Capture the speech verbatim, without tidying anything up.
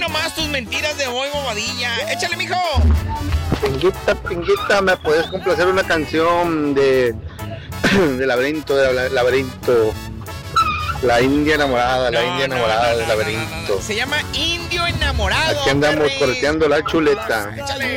nomás tus mentiras de hoy, bobadilla. Échale, mijo. Pinguita, pinguita, ¿me puedes complacer una canción de, de laberinto, de laberinto? La India enamorada, la No, India no, enamorada no, del no, no, laberinto. no, no. Se llama Indio Enamorado. Aquí andamos perris. corteando la chuleta. Échale.